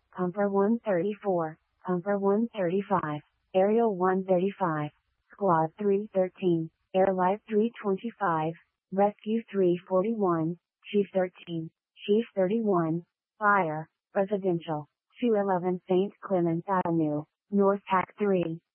Pumper 134, Pumper 135, Aerial 135, Squad 313, Air Life 325, Rescue 341, Chief 13, Chief 31, Fire, Residential, 211 St. Clements Avenue, North Pack 3.